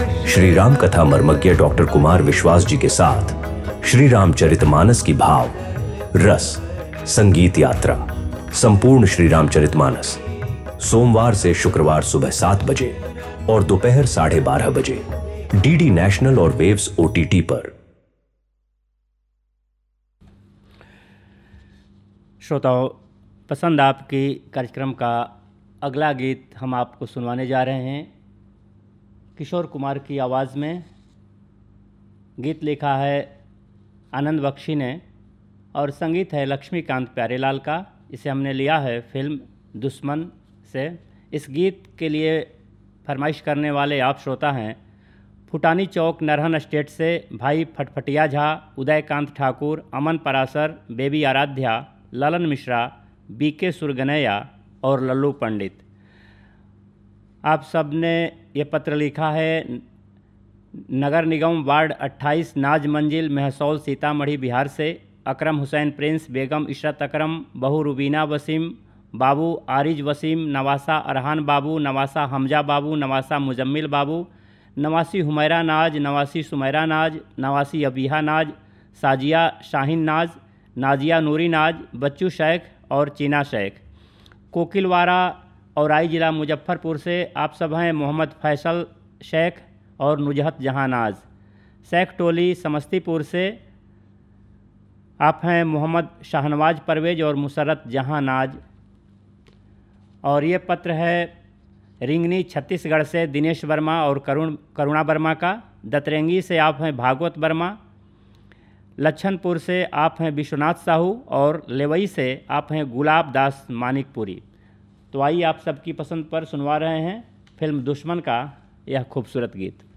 श्री राम कथा मर्मज्ञ डॉक्टर कुमार विश्वास जी के साथ श्री रामचरितमानस की भाव रस संगीत यात्रा संपूर्ण श्री रामचरितमानस सोमवार से शुक्रवार सुबह 7 बजे और दोपहर 12:30 बजे डीडी नेशनल और वेव्स OTT पर। श्रोताओं, पसंद आपकी कार्यक्रम का अगला गीत हम आपको सुनवाने जा रहे हैं किशोर कुमार की आवाज़ में। गीत लिखा है आनंद बख्शी ने और संगीत है लक्ष्मीकांत प्यारेलाल का। इसे हमने लिया है फिल्म दुश्मन से। इस गीत के लिए फरमाइश करने वाले आप श्रोता हैं फुटानी चौक नरहन स्टेट से भाई फटफटिया झा, उदयकांत ठाकुर, अमन परासर, बेबी आराध्या, ललन मिश्रा, BK सुरगनैया और लल्लू पंडित। आप सब ने ये पत्र लिखा है नगर निगम वार्ड 28 नाज मंजिल महसौल सीतामढ़ी बिहार से। अकरम हुसैन प्रिंस, बेगम इशरत अकरम, बहू रुबीना वसीम, बाबू आरिज वसीम, नवासा अरहान बाबू, नवासा हमजा बाबू, नवासा मुजम्मिल बाबू, नवासी हुमैरा नाज, नवासी सुमैरा नाज, नवासी अबीहा नाज, साजिया शाहीन नाज, नाजिया नूरी नाज, बच्चू शेख और चीना शेख। कोकिलवारा औराई ज़िला मुजफ्फरपुर से आप सब हैं मोहम्मद फैसल शेख और नुजहत जहां नाज। शेख टोली समस्तीपुर से आप हैं मोहम्मद शाहनवाज परवेज और मुसरत जहां नाज। और ये पत्र है रिंगनी छत्तीसगढ़ से दिनेश वर्मा और करुणा वर्मा का। दतरेंगी से आप हैं भागवत वर्मा। लच्छनपुर से आप हैं विश्वनाथ साहू और लेवई से आप हैं गुलाब दास मानिकपुरी। तो आइए आप सबकी पसंद पर सुनवा रहे हैं फिल्म दुश्मन का यह खूबसूरत गीत।